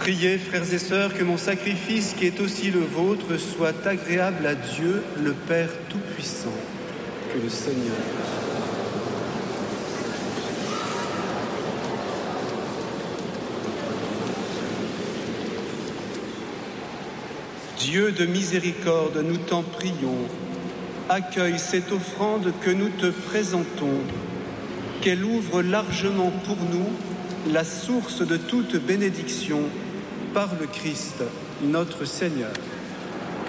Priez, frères et sœurs, que mon sacrifice, qui est aussi le vôtre, soit agréable à Dieu, le Père Tout-Puissant. Que le Seigneur... Dieu de miséricorde, nous t'en prions. Accueille cette offrande que nous te présentons, qu'elle ouvre largement pour nous la source de toute bénédiction par le Christ, notre Seigneur.